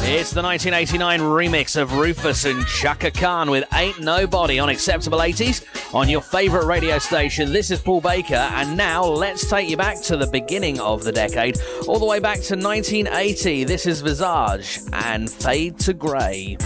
It's the 1989 remix of Rufus and Chaka Khan with Ain't Nobody on Acceptable 80s on your favourite radio station. This is Paul Baker, and now let's take you back to the beginning of the decade, all the way back to 1980. This is Visage and Fade to Grey.